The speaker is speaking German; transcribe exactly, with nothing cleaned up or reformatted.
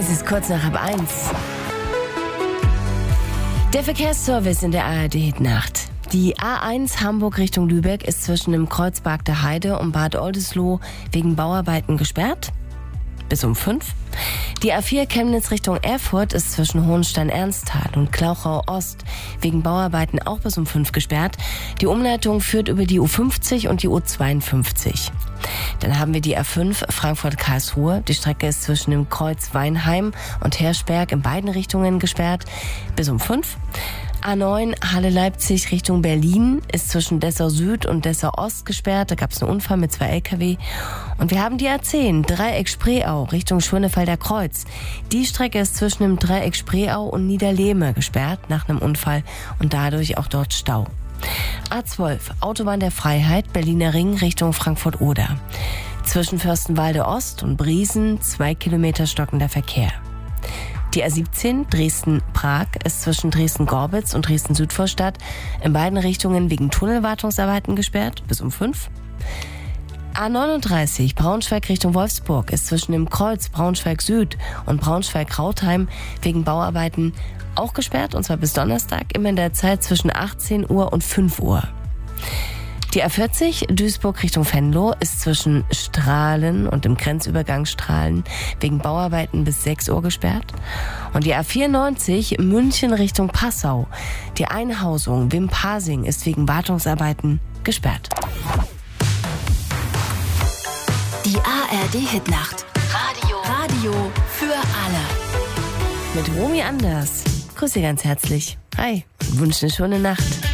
Es ist kurz nach halb eins. Der Verkehrsservice in der A R D-Hitnacht. Die A eins Hamburg Richtung Lübeck ist zwischen dem Kreuzberg der Heide und Bad Oldesloe wegen Bauarbeiten gesperrt. Bis um fünf. Die A vier Chemnitz Richtung Erfurt ist zwischen Hohenstein-Ernsthal und Klauchau Ost wegen Bauarbeiten auch bis um fünf gesperrt. Die Umleitung führt über die U fünfzig und die U zweiundfünfzig. Dann haben wir die A fünf Frankfurt-Karlsruhe. Die Strecke ist zwischen dem Kreuz Weinheim und Herschberg in beiden Richtungen gesperrt bis um fünf. A neun Halle-Leipzig Richtung Berlin ist zwischen Dessau Süd und Dessau Ost gesperrt. Da gab es einen Unfall mit zwei L K W. Und wir haben die A zehn Dreieck Spreeau Richtung Schönefelder Kreuz. Die Strecke ist zwischen dem Dreieck Spreeau und Niederlehme gesperrt nach einem Unfall und dadurch auch dort Stau. A zwölf Autobahn der Freiheit Berliner Ring Richtung Frankfurt-Oder. Zwischen Fürstenwalde Ost und Briesen zwei Kilometer stockender Verkehr. Die A siebzehn Dresden-Prag ist zwischen Dresden-Gorbitz und Dresden-Südvorstadt in beiden Richtungen wegen Tunnelwartungsarbeiten gesperrt bis um fünf. A neununddreißig Braunschweig Richtung Wolfsburg ist zwischen dem Kreuz Braunschweig Süd und Braunschweig-Rautheim wegen Bauarbeiten auch gesperrt, und zwar bis Donnerstag, immer in der Zeit zwischen achtzehn Uhr und fünf Uhr. Die A vierzig Duisburg Richtung Venlo ist zwischen Strahlen und dem Grenzübergang Strahlen wegen Bauarbeiten bis sechs Uhr gesperrt. Und die A vierundneunzig München Richtung Passau. Die Einhausung Wimpasing ist wegen Wartungsarbeiten gesperrt. Die A R D-Hitnacht. Radio. Radio für alle. Mit Romy Anders. Grüße ganz herzlich. Hi und wünsche eine schöne Nacht.